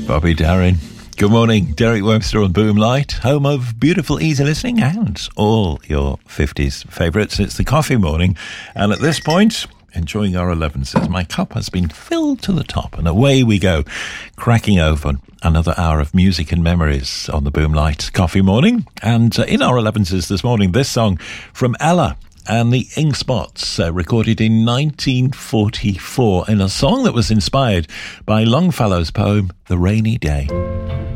Bobby Darin. Good morning, Derek Webster on Boomlight, home of beautiful, easy listening and all your 50s favourites. It's the coffee morning, and at this point, enjoying our 11s. My cup has been filled to the top, and away we go, cracking open another hour of music and memories on the Boomlight coffee morning. And in our 11s this morning, this song from Ella and the Ink Spots, recorded in 1944 in a song that was inspired by Longfellow's poem, The Rainy Day.